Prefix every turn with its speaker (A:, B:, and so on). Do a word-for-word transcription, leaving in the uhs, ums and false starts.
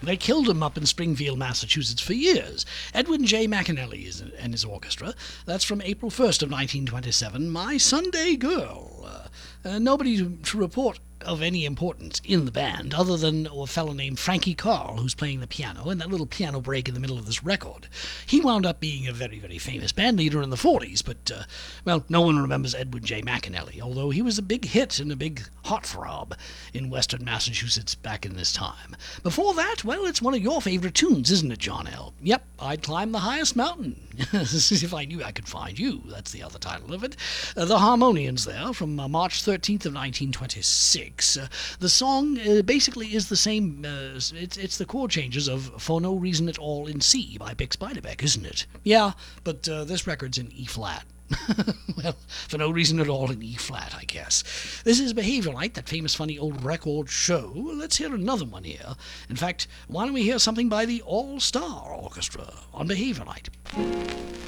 A: They killed him up in Springfield, Massachusetts for years. Edwin J. McAnally is, and his orchestra. That's from April first of nineteen twenty-seven, My Sunday Girl. Uh, uh, nobody to report of any importance in the band, other than a fellow named Frankie Carl, who's playing the piano, and that little piano break in the middle of this record. He wound up being a very, very famous band leader in the forties, but, uh, well, no one remembers Edwin J. McAnally, although he was a big hit and a big heartthrob in western Massachusetts back in this time. Before that, well, it's one of your favorite tunes, isn't it, John L.? Yep, I'd Climb the Highest Mountain. If I knew I could find you, that's the other title of it. Uh, the Harmonians there, from uh, March thirteenth of nineteen twenty-six. Uh, the song uh, basically is the same, uh, it's, it's the chord changes of For No Reason at All in C by Bix Beiderbecke, isn't it? Yeah, but uh, this record's in E-flat. Well, for no reason at all in E-flat, I guess. This is Behaviorite, that famous funny old record show. Let's hear another one here. In fact, why don't we hear something by the All-Star Orchestra on Behaviorite?